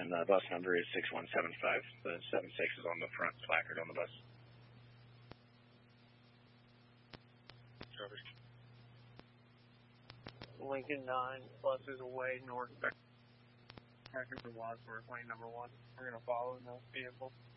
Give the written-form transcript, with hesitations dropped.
and the bus number is 6175. The 76 is on the front placard on the bus. Lincoln 9, bus is away north. Tracking for Wadsworth, lane number 1. We're going to follow in the vehicle.